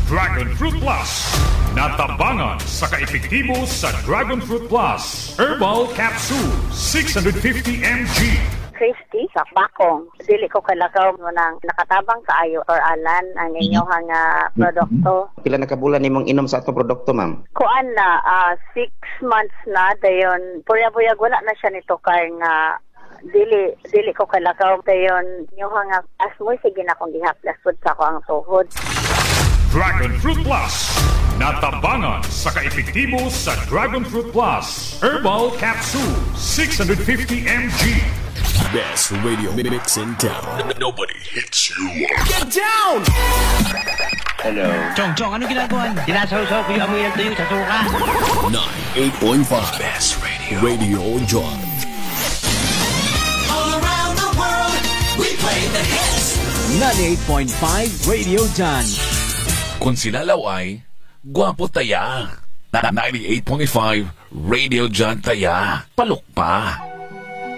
Dragon Fruit Plus. Natabangan sa kaepektibo sa Dragon Fruit Plus. Herbal Capsule, 650 mg. Christy sa Bakong. Dili ko kalakaw mo nang nakatabang kaayo or alan ang inyong produkto. Pila na kabulan nimong inom sa atong produkto, ma'am? Kuan na 6 months na dayon. Puyag-puyag wala na siya nito kay nga dili ko kalakaw dayon inyong asmoy sige na kong gihaplas pud sa ko ang tuhod. Dragon Fruit Plus. Natabangan sa kaepektibo sa Dragon Fruit Plus. Herbal Capsule, 650 mg. Best radio mix in town. Nobody hits you. Get down! Hello. Chong, ano ginagawa niyo? Sinasaw-saw ko yung amoy ng tuyo sa suka. 98.5 Best Radio John. All around the world, we play the hits. 98.5 Radio John. Kung sinalaw ay, gwapo taya. 98.5 Radio John taya. Palok pa.